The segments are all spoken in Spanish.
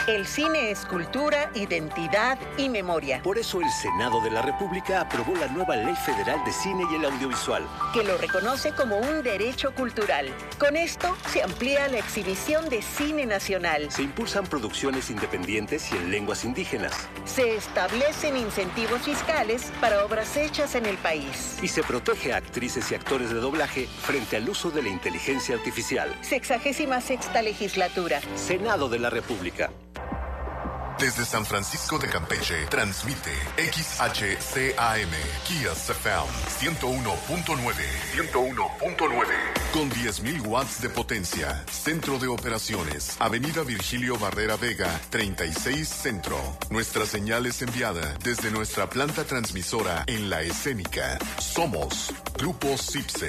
El cine es cultura, identidad y memoria. Por eso el Senado de la República aprobó la nueva Ley Federal de Cine y el Audiovisual, que lo reconoce como un derecho cultural. Con esto se amplía la exhibición de cine nacional. se impulsan producciones independientes y en lenguas indígenas, Se establecen incentivos fiscales para obras hechas en el país. y se protege a actrices y actores de doblaje frente al uso de la inteligencia artificial. 66ª legislatura. Senado de la República. Desde San Francisco de Campeche, transmite XHCAM, Kia FM 101.9. 101.9. Con 10.000 watts de potencia. Centro de operaciones. Avenida Virgilio Barrera Vega, 36 Centro. Nuestra señal es enviada desde nuestra planta transmisora en La Escénica. Somos Grupo CIPSE.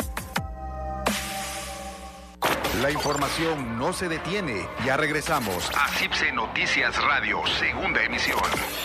La información no se detiene. Ya regresamos a CIPSE Noticias Radio, segunda emisión.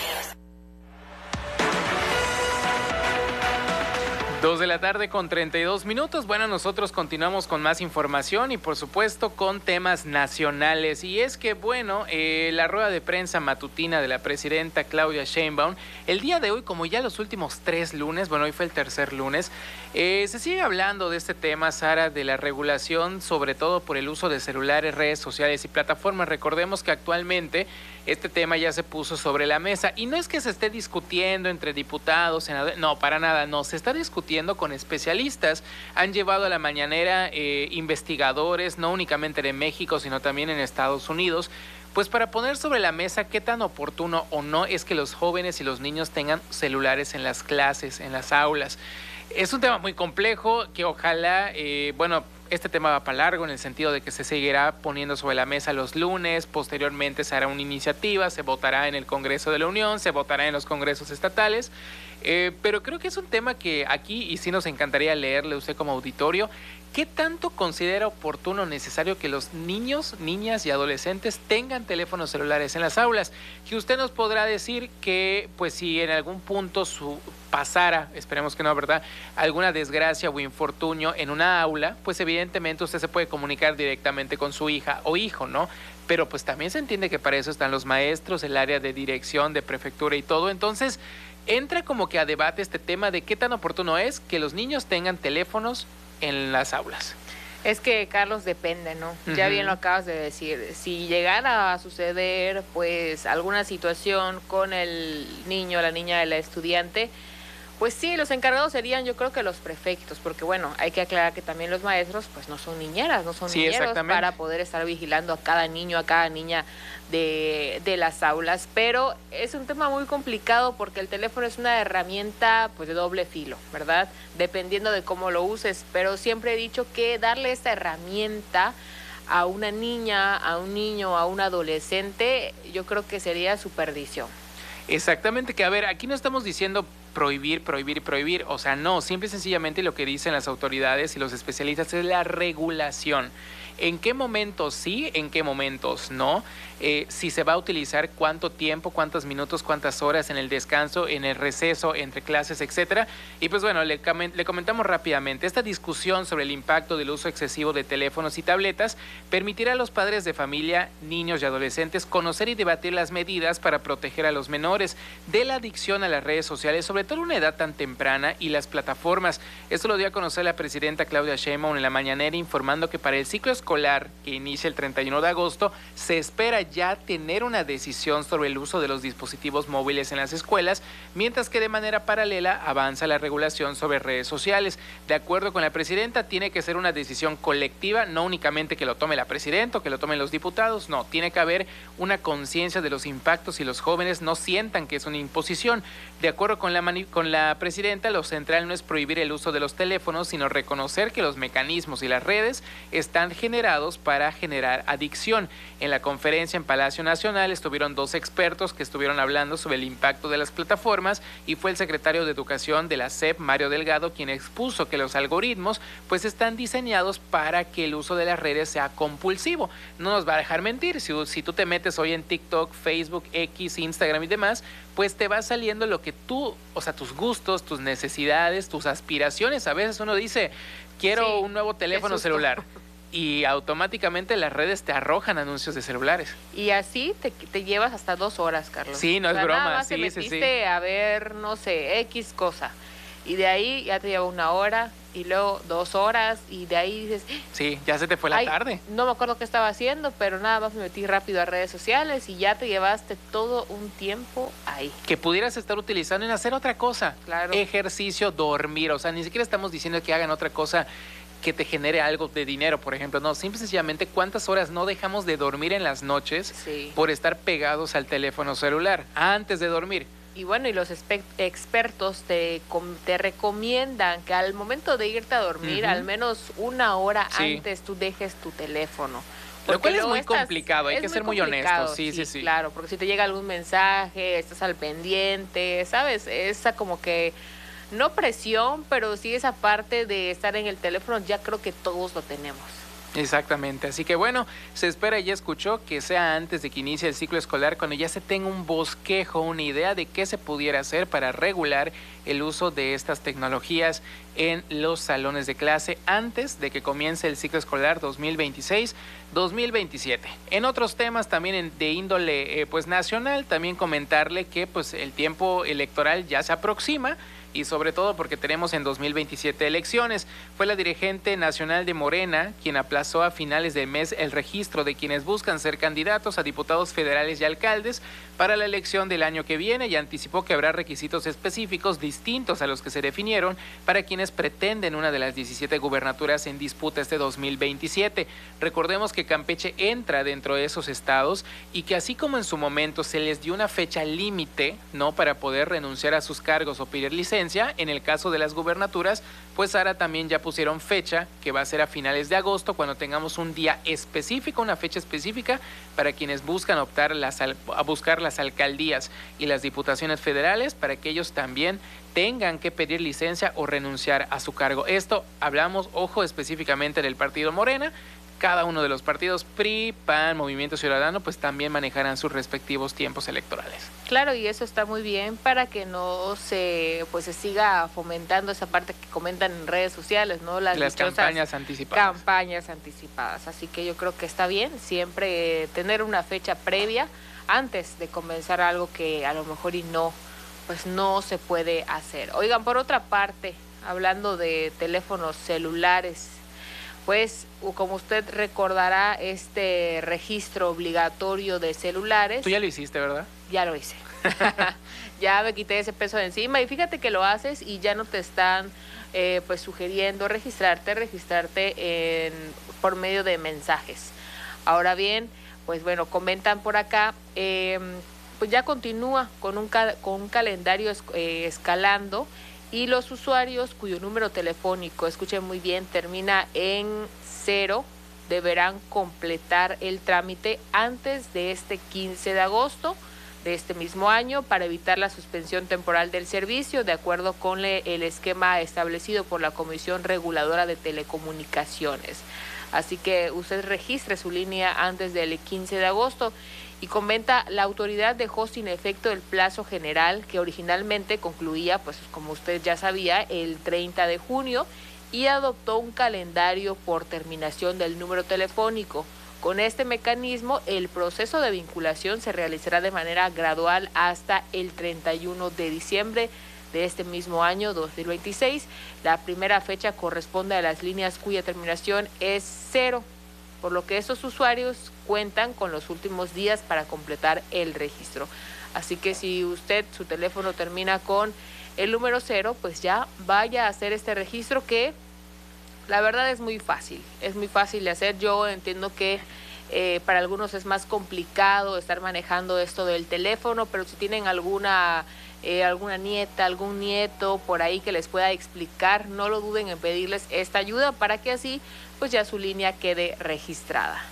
2:32 p.m. Bueno, nosotros continuamos con más información y por supuesto con temas nacionales. Y es que, bueno, la rueda de prensa matutina de la presidenta Claudia Sheinbaum, el día de hoy, como ya los últimos 3 lunes, bueno, hoy fue el tercer lunes, se sigue hablando de este tema, Sara, de la regulación, sobre todo por el uso de celulares, redes sociales y plataformas. Recordemos que actualmente este tema ya se puso sobre la mesa y no es que se esté discutiendo entre diputados, senadores, no, para nada, no, se está discutiendo con especialistas. Han llevado a la mañanera investigadores, no únicamente de México, sino también en Estados Unidos, pues para poner sobre la mesa qué tan oportuno o no es que los jóvenes y los niños tengan celulares en las clases, en las aulas. Es un tema muy complejo que ojalá, bueno, este tema va para largo en el sentido de que se seguirá poniendo sobre la mesa los lunes, posteriormente se hará una iniciativa, se votará en el Congreso de la Unión, se votará en los congresos estatales, pero creo que es un tema que aquí, y sí nos encantaría leerle a usted como auditorio, ¿qué tanto considera oportuno o necesario que los niños, niñas y adolescentes tengan teléfonos celulares en las aulas? Que usted nos podrá decir que, pues si en algún punto pasara, esperemos que no, ¿verdad?, alguna desgracia o infortunio en una aula, pues evidentemente usted se puede comunicar directamente con su hija o hijo, ¿no? Pero pues también se entiende que para eso están los maestros, el área de dirección, de prefectura y todo. Entonces, entra como que a debate este tema de qué tan oportuno es que los niños tengan teléfonos en las aulas. Es que, Carlos, depende, ¿no? Ya bien lo acabas de decir. Si llegara a suceder, pues, alguna situación con el niño, la niña, el estudiante, pues sí, los encargados serían, yo creo que los prefectos, porque bueno, hay que aclarar que también los maestros, pues no son niñeras, no son niñeros para poder estar vigilando a cada niño, a cada niña de las aulas, pero es un tema muy complicado porque el teléfono es una herramienta pues de doble filo, ¿verdad? Dependiendo de cómo lo uses, pero siempre he dicho que darle esta herramienta a una niña, a un niño, a un adolescente, yo creo que sería su perdición. Exactamente, que a ver, aquí no estamos diciendo prohibir, o sea, no, simple y sencillamente lo que dicen las autoridades y los especialistas es la regulación. ¿En qué momentos sí, en qué momentos no? Si se va a utilizar, cuánto tiempo, cuántos minutos, cuántas horas en el descanso, en el receso, entre clases, etcétera. Y pues bueno, le comentamos rápidamente. Esta discusión sobre el impacto del uso excesivo de teléfonos y tabletas permitirá a los padres de familia, niños y adolescentes conocer y debatir las medidas para proteger a los menores de la adicción a las redes sociales, sobre todo en una edad tan temprana, y las plataformas. Esto lo dio a conocer la presidenta Claudia Sheinbaum en la mañanera, informando que para el ciclo escolar que inicia el 31 de agosto, se espera ya tener una decisión sobre el uso de los dispositivos móviles en las escuelas, mientras que de manera paralela avanza la regulación sobre redes sociales. De acuerdo con la presidenta, tiene que ser una decisión colectiva, no únicamente que lo tome la presidenta o que lo tomen los diputados, no, tiene que haber una conciencia de los impactos y los jóvenes no sientan que es una imposición. De acuerdo con la presidenta, lo central no es prohibir el uso de los teléfonos, sino reconocer que los mecanismos y las redes están generados para generar adicción. En la conferencia en Palacio Nacional estuvieron 2 expertos que estuvieron hablando sobre el impacto de las plataformas, y fue el secretario de Educación de la SEP, Mario Delgado, quien expuso que los algoritmos pues están diseñados para que el uso de las redes sea compulsivo. No nos va a dejar mentir, si tú te metes hoy en TikTok, Facebook, X, Instagram y demás, pues te va saliendo lo que tú, o sea, tus gustos, tus necesidades, tus aspiraciones. A veces uno dice, quiero un nuevo teléfono celular. y automáticamente las redes te arrojan anuncios de celulares. Y así te llevas hasta 2 horas, Carlos. Sí, no es broma. Nada más sí, te metiste a ver, no sé, X cosa. Y de ahí ya te lleva 1 hora y luego 2 horas y de ahí dices... Sí, ya se te fue la tarde. No me acuerdo qué estaba haciendo, pero nada más me metí rápido a redes sociales y ya te llevaste todo un tiempo ahí. Que pudieras estar utilizando en hacer otra cosa. Claro. Ejercicio, dormir. O sea, ni siquiera estamos diciendo que hagan otra cosa que te genere algo de dinero, por ejemplo. No, simple y sencillamente, ¿cuántas horas no dejamos de dormir en las noches por estar pegados al teléfono celular antes de dormir? Y bueno, y los expertos te recomiendan que al momento de irte a dormir, al menos 1 hora antes tú dejes tu teléfono. Lo cual es muy complicado, hay que ser muy honestos. Sí. Claro, porque si te llega algún mensaje, estás al pendiente, ¿sabes? Esa como que, no presión, pero sí esa parte de estar en el teléfono, ya creo que todos lo tenemos. Exactamente, así que bueno, se espera, ya escuchó, que sea antes de que inicie el ciclo escolar, cuando ya se tenga un bosquejo, una idea de qué se pudiera hacer para regular el uso de estas tecnologías en los salones de clase antes de que comience el ciclo escolar 2026-2027. En otros temas también de índole pues nacional, también comentarle que pues el tiempo electoral ya se aproxima, y sobre todo porque tenemos en 2027 elecciones. Fue la dirigente nacional de Morena quien aplazó a finales de mes el registro de quienes buscan ser candidatos a diputados federales y alcaldes para la elección del año que viene, y anticipó que habrá requisitos específicos distintos a los que se definieron para quienes pretenden una de las 17 gubernaturas en disputa este 2027. Recordemos que Campeche entra dentro de esos estados y que así como en su momento se les dio una fecha límite, ¿no?, para poder renunciar a sus cargos o pedir licencia, en el caso de las gubernaturas, pues ahora también ya pusieron fecha, que va a ser a finales de agosto, cuando tengamos un día específico, una fecha específica para quienes buscan optar a buscar las alcaldías y las diputaciones federales, para que ellos también tengan que pedir licencia o renunciar a su cargo. Esto hablamos, ojo, específicamente del partido Morena. Cada uno de los partidos, PRI, PAN, Movimiento Ciudadano, pues también manejarán sus respectivos tiempos electorales. Claro, y eso está muy bien para que no se siga fomentando esa parte que comentan en redes sociales, ¿no? Las campañas anticipadas. Campañas anticipadas. Así que yo creo que está bien siempre tener una fecha previa antes de comenzar algo que a lo mejor no se puede hacer. Oigan, por otra parte, hablando de teléfonos celulares, pues como usted recordará, este registro obligatorio de celulares... Tú ya lo hiciste, ¿verdad? Ya lo hice. Ya me quité ese peso de encima y fíjate que lo haces y ya no te están sugiriendo registrarte por medio de mensajes. Ahora bien, pues bueno, comentan por acá, pues ya continúa con un calendario escalando. Y los usuarios cuyo número telefónico, escuchen muy bien, termina en 0, deberán completar el trámite antes de este 15 de agosto de este mismo año para evitar la suspensión temporal del servicio, de acuerdo con el esquema establecido por la Comisión Reguladora de Telecomunicaciones. Así que usted registre su línea antes del 15 de agosto. Y comenta, la autoridad dejó sin efecto el plazo general que originalmente concluía, pues como usted ya sabía, el 30 de junio y adoptó un calendario por terminación del número telefónico. Con este mecanismo, el proceso de vinculación se realizará de manera gradual hasta el 31 de diciembre de este mismo año 2026. La primera fecha corresponde a las líneas cuya terminación es 0. Por lo que estos usuarios cuentan con los últimos días para completar el registro. Así que si su teléfono termina con el número 0, pues ya vaya a hacer este registro, que la verdad es muy fácil de hacer. Yo entiendo que para algunos es más complicado estar manejando esto del teléfono, pero si tienen alguna nieta, algún nieto por ahí que les pueda explicar, no lo duden en pedirles esta ayuda para que así pues ya su línea quede registrada.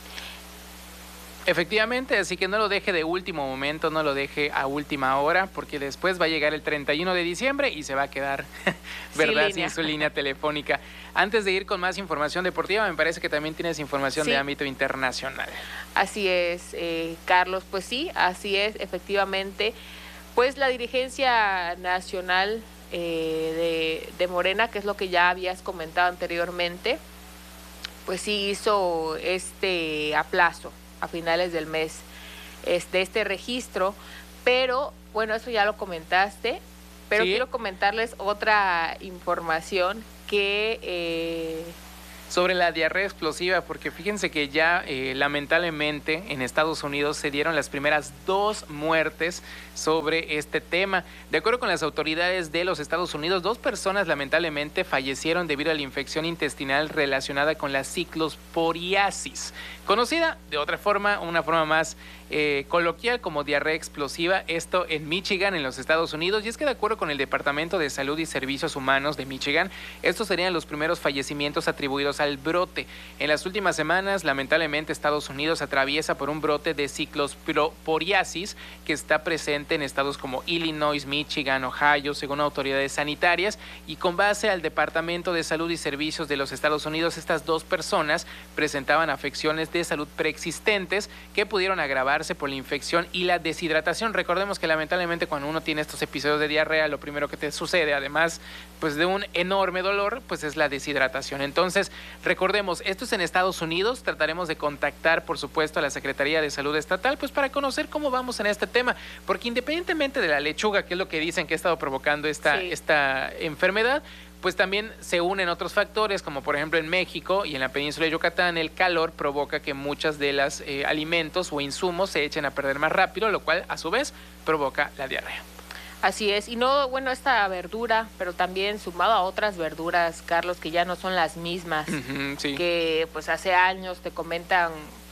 Efectivamente, así que no lo deje de último momento, no lo deje a última hora, porque después va a llegar el 31 de diciembre y se va a quedar, ¿verdad?, sin su línea telefónica. Antes de ir con más información deportiva, me parece que también tienes información de ámbito internacional. Así es, Carlos, pues sí, así es, efectivamente. Pues la dirigencia nacional de Morena, que es lo que ya habías comentado anteriormente, pues sí hizo este aplazo a finales del mes de este registro, pero bueno, eso ya lo comentaste, pero sí, quiero comentarles otra información que... sobre la diarrea explosiva, porque fíjense que ya lamentablemente en Estados Unidos se dieron las primeras 2 muertes sobre este tema. De acuerdo con las autoridades de los Estados Unidos, 2 personas lamentablemente fallecieron debido a la infección intestinal relacionada con la ciclosporiasis, conocida de otra forma, una forma más coloquial como diarrea explosiva, esto en Michigan, en los Estados Unidos. Y es que de acuerdo con el Departamento de Salud y Servicios Humanos de Michigan, estos serían los primeros fallecimientos atribuidos al brote. En las últimas semanas, lamentablemente, Estados Unidos atraviesa por un brote de ciclosporiasis que está presente en estados como Illinois, Michigan, Ohio, según autoridades sanitarias, y con base al Departamento de Salud y Servicios de los Estados Unidos, estas 2 personas presentaban afecciones de salud preexistentes que pudieron agravarse por la infección y la deshidratación. Recordemos que lamentablemente cuando uno tiene estos episodios de diarrea, lo primero que te sucede, además pues de un enorme dolor, pues es la deshidratación. Entonces, recordemos, esto es en Estados Unidos. Trataremos de contactar, por supuesto, a la Secretaría de Salud Estatal, pues para conocer cómo vamos en este tema, porque independientemente de la lechuga, que es lo que dicen que ha estado provocando esta enfermedad, pues también se unen otros factores, como por ejemplo en México y en la península de Yucatán, el calor provoca que muchas de las alimentos o insumos se echen a perder más rápido, lo cual a su vez provoca la diarrea. Así es, y no, bueno, esta verdura, pero también sumado a otras verduras, Carlos, que ya no son las mismas, sí, que pues hace años te comentan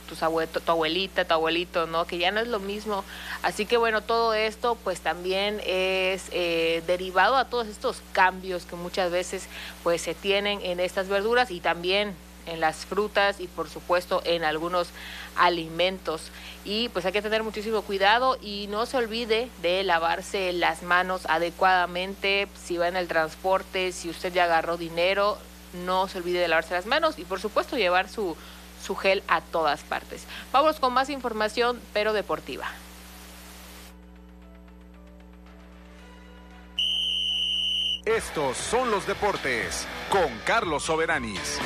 tu abuelita, tu abuelito, ¿no? Que ya no es lo mismo. Así que bueno, todo esto pues también es derivado a todos estos cambios que muchas veces pues se tienen en estas verduras y también en las frutas y por supuesto en algunos alimentos. Y pues hay que tener muchísimo cuidado y no se olvide de lavarse las manos adecuadamente. Si va en el transporte, si usted ya agarró dinero, no se olvide de lavarse las manos y por supuesto llevar su gel a todas partes. Vamos con más información, pero deportiva. Estos son los deportes con Carlos Soberanis.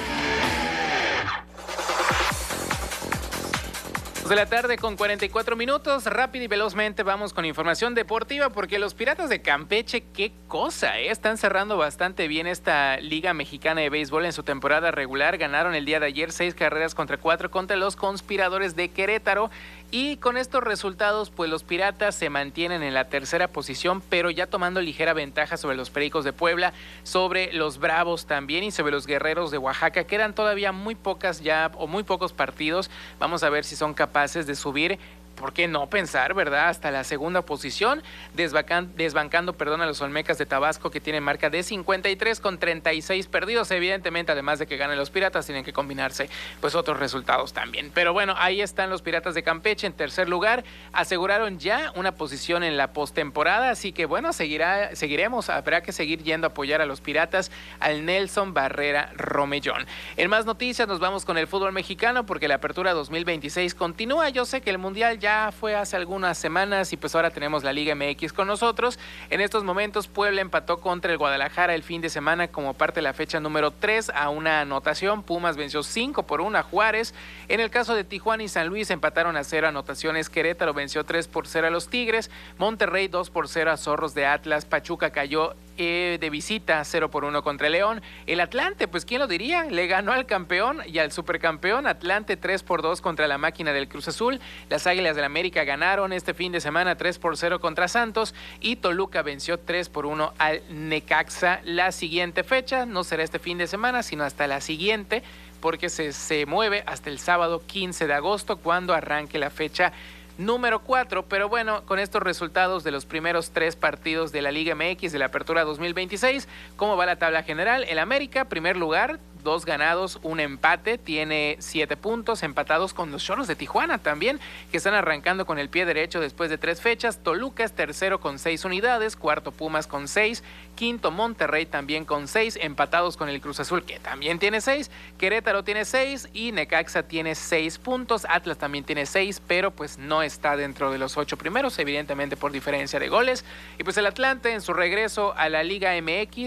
De la tarde con 44 minutos, rápido y velozmente vamos con información deportiva porque los Piratas de Campeche, qué cosa, están cerrando bastante bien esta Liga Mexicana de Béisbol en su temporada regular. Ganaron el día de ayer 6 carreras contra 4 contra los Conspiradores de Querétaro y con estos resultados pues los Piratas se mantienen en la 3ª posición, pero ya tomando ligera ventaja sobre los Pericos de Puebla, sobre los Bravos también y sobre los Guerreros de Oaxaca. Quedan todavía muy pocos partidos. Vamos a ver si son capaces de subir, ¿por qué no pensar, verdad? Hasta la 2ª posición, desbancando a los Olmecas de Tabasco, que tienen marca de 53 con 36 perdidos. Evidentemente, además de que ganen los Piratas, tienen que combinarse pues otros resultados también. Pero bueno, ahí están los Piratas de Campeche en tercer lugar. Aseguraron ya una posición en la postemporada, así que bueno, seguiremos. Habrá que seguir yendo a apoyar a los Piratas, al Nelson Barrera Romellón. En más noticias nos vamos con el fútbol mexicano porque la apertura 2026 continúa. Yo sé que el Mundial ya fue hace algunas semanas y pues ahora tenemos la Liga MX con nosotros. En estos momentos Puebla empató contra el Guadalajara el fin de semana como parte de la fecha número 3 a una anotación. Pumas venció 5-1 a Juárez. En el caso de Tijuana y San Luis empataron a 0 anotaciones. Querétaro venció 3-0 a los Tigres. Monterrey 2-0 a Zorros de Atlas. Pachuca cayó de visita 0-1 contra el León. El Atlante, pues quién lo diría, le ganó al campeón y al supercampeón. Atlante 3-2 contra la máquina del Cruz Azul. Las Águilas del América ganaron este fin de semana 3-0 contra Santos y Toluca venció 3-1 al Necaxa. La siguiente fecha no será este fin de semana, sino hasta la siguiente, porque se mueve hasta el sábado 15 de agosto cuando arranque la fecha número 4, pero bueno, con estos resultados de los primeros 3 partidos de la Liga MX de la Apertura 2026, ¿cómo va la tabla general? El América, primer lugar, 2 ganados, 1 empate, tiene 7 puntos, empatados con los Xoros de Tijuana también, que están arrancando con el pie derecho después de 3 fechas. Toluca es tercero con 6 unidades, cuarto Pumas con 6, quinto Monterrey también con 6, empatados con el Cruz Azul, que también tiene 6, Querétaro tiene 6 y Necaxa tiene 6 puntos, Atlas también tiene 6, pero pues no está dentro de los 8 primeros, evidentemente por diferencia de goles. Y pues el Atlante en su regreso a la Liga MX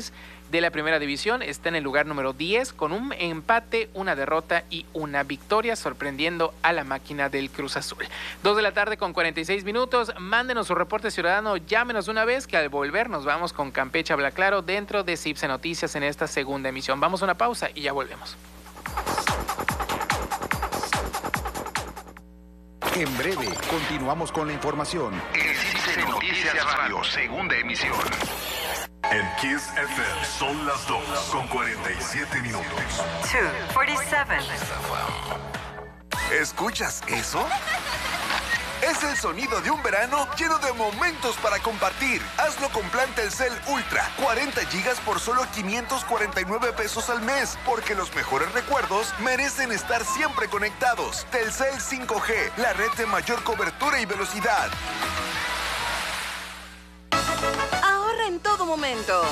de la primera división. Está en el lugar número 10 con un empate, una derrota y una victoria, sorprendiendo a la máquina del Cruz Azul. 2 de la tarde con 46 minutos. Mándenos su reporte ciudadano, llámenos una vez, que al volver nos vamos con Campeche Habla Claro dentro de CIPSE Noticias en esta segunda emisión. Vamos a una pausa y ya volvemos. En breve, continuamos con la información. En CIPSE Noticias Radio, segunda emisión. En Kiss FM son las 2 con 47 minutos. 2:47. ¿Escuchas eso? Es el sonido de un verano lleno de momentos para compartir. Hazlo con plan Telcel Ultra. 40 gigas por solo 549 pesos al mes. Porque los mejores recuerdos merecen estar siempre conectados. Telcel 5G, la red de mayor cobertura y velocidad. Ahorra en todo momento.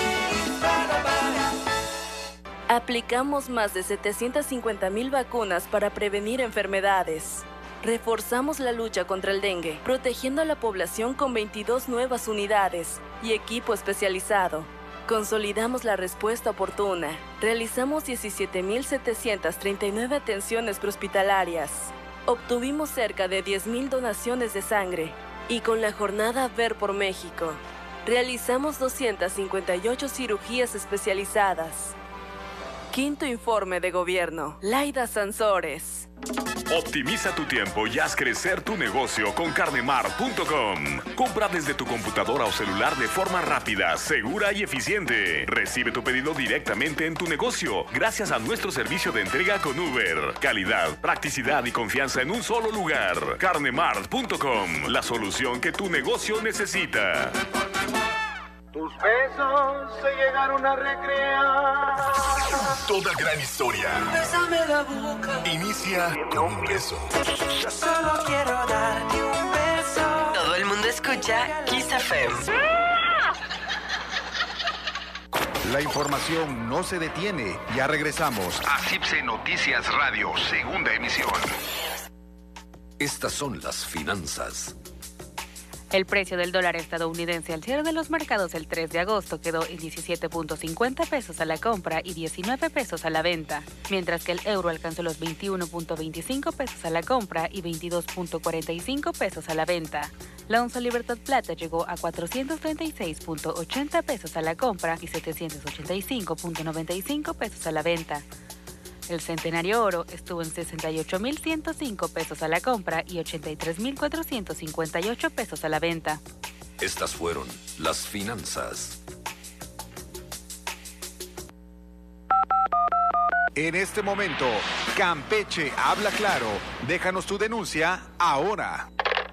Aplicamos más de 750,000 vacunas para prevenir enfermedades. Reforzamos la lucha contra el dengue, protegiendo a la población con 22 nuevas unidades y equipo especializado. Consolidamos la respuesta oportuna. Realizamos 17,739 atenciones prehospitalarias. Obtuvimos cerca de 10,000 donaciones de sangre. Y con la jornada Ver por México, realizamos 258 cirugías especializadas. Quinto informe de gobierno. Laida Sansores. Optimiza tu tiempo y haz crecer tu negocio con carnemart.com. Compra desde tu computadora o celular de forma rápida, segura y eficiente. Recibe tu pedido directamente en tu negocio gracias a nuestro servicio de entrega con Uber. Calidad, practicidad y confianza en un solo lugar. Carnemart.com, la solución que tu negocio necesita. Tus besos se llegaron a recrear. Toda gran historia Bésame la boca. inicia con un beso. Yo solo quiero darte un beso. Todo el mundo escucha Kiss FM. La información no se detiene. Ya regresamos A CIPSE Noticias Radio, segunda emisión. Estas son las finanzas. El precio del dólar estadounidense al cierre de los mercados el 3 de agosto quedó en 17.50 pesos a la compra y 19 pesos a la venta, mientras que el euro alcanzó los 21.25 pesos a la compra y 22.45 pesos a la venta. La onza Libertad Plata llegó a 436.80 pesos a la compra y 785.95 pesos a la venta. El Centenario Oro estuvo en 68.105 pesos a la compra y 83.458 pesos a la venta. Estas fueron las finanzas. En este momento, Campeche Habla Claro. Déjanos tu denuncia ahora.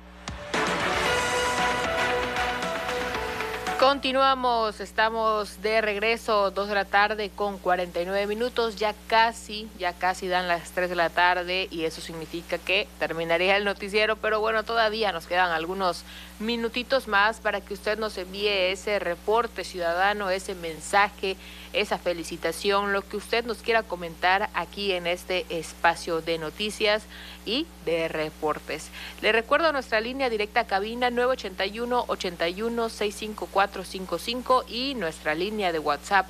Continuamos, estamos de regreso, 2 de la tarde con 49 minutos, ya casi dan las 3 de la tarde y eso significa que terminaría el noticiero, pero bueno, todavía nos quedan algunos minutitos más para que usted nos envíe ese reporte ciudadano, ese mensaje, esa felicitación, lo que usted nos quiera comentar aquí en este espacio de noticias y de reportes. Le recuerdo nuestra línea directa a cabina 981-81-65455 y nuestra línea de WhatsApp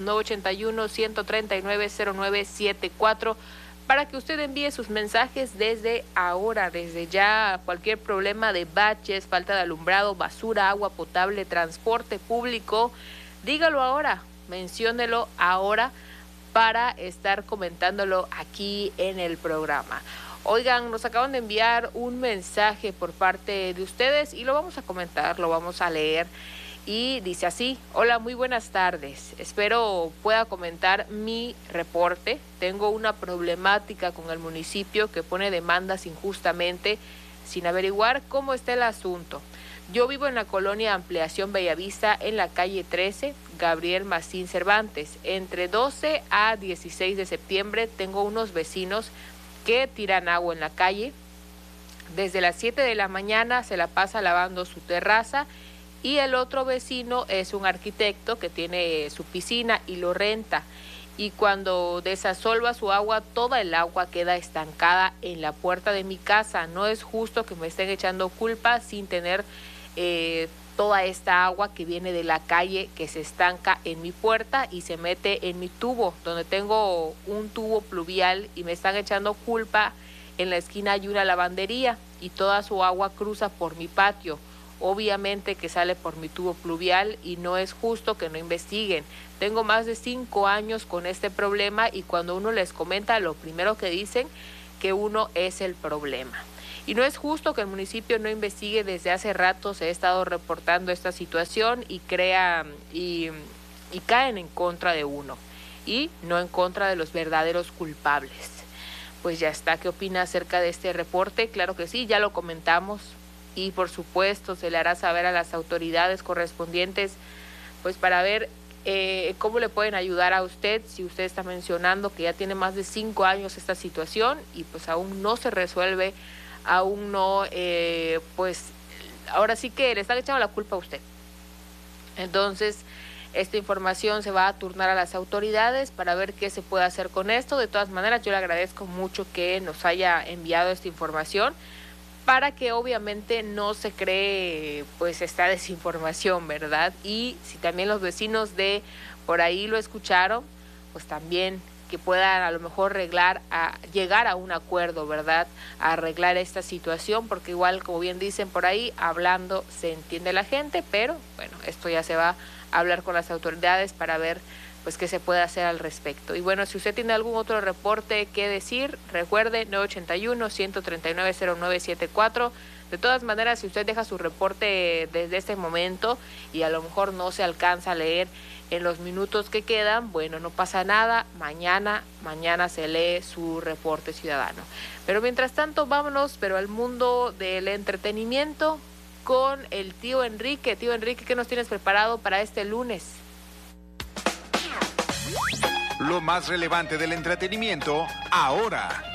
981-139-0974 para que usted envíe sus mensajes desde ahora, desde ya. Cualquier problema de baches, falta de alumbrado, basura, agua potable, transporte público, dígalo ahora, menciónelo ahora para estar comentándolo aquí en el programa. Oigan, nos acaban de enviar un mensaje por parte de ustedes y lo vamos a comentar, lo vamos a leer. Y dice así: hola, muy buenas tardes. Espero pueda comentar mi reporte. Tengo una problemática con el municipio que pone demandas injustamente sin averiguar cómo está el asunto. Yo vivo en la colonia Ampliación Bellavista, en la calle 13, Gabriel Macín Cervantes. Entre 12 a 16 de septiembre tengo unos vecinos que tiran agua en la calle. Desde las 7 de la mañana se la pasa lavando su terraza y el otro vecino es un arquitecto que tiene su piscina y lo renta. Y cuando desasolva su agua, toda el agua queda estancada en la puerta de mi casa. No es justo que me estén echando culpa sin tener toda esta agua que viene de la calle, que se estanca en mi puerta y se mete en mi tubo, donde tengo un tubo pluvial, y me están echando culpa. En la esquina hay una lavandería y toda su agua cruza por mi patio. Obviamente que sale por mi tubo pluvial y no es justo que no investiguen. Tengo más de 5 años con este problema y cuando uno les comenta, lo primero que dicen que uno es el problema. Y no es justo que el municipio no investigue. Desde hace rato se ha estado reportando esta situación y caen en contra de uno y no en contra de los verdaderos culpables. Pues ya está. ¿Qué opina acerca de este reporte? Claro que sí, ya lo comentamos y por supuesto se le hará saber a las autoridades correspondientes pues para ver cómo le pueden ayudar a usted, si usted está mencionando que ya tiene más de 5 años esta situación y pues aún no se resuelve, aún no, pues ahora sí que le están echando la culpa a usted. Entonces, esta información se va a turnar a las autoridades para ver qué se puede hacer con esto. De todas maneras, yo le agradezco mucho que nos haya enviado esta información para que obviamente no se cree pues esta desinformación, ¿verdad? Y si también los vecinos de por ahí lo escucharon, pues también que puedan a lo mejor llegar a un acuerdo, ¿verdad? A arreglar esta situación, porque igual, como bien dicen por ahí, hablando se entiende la gente, pero bueno, esto ya se va a hablar con las autoridades para ver pues qué se puede hacer al respecto. Y bueno, si usted tiene algún otro reporte que decir, recuerde 981-139-0974. De todas maneras, si usted deja su reporte desde este momento y a lo mejor no se alcanza a leer en los minutos que quedan, bueno, no pasa nada, mañana se lee su reporte ciudadano. Pero mientras tanto, vámonos, pero al mundo del entretenimiento con el tío Enrique. Tío Enrique, ¿qué nos tienes preparado para este lunes? Lo más relevante del entretenimiento, ahora.